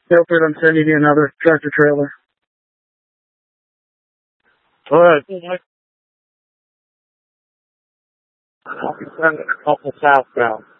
Ilford, I'm sending you another tractor trailer. All right. I'll be sending a couple southbound.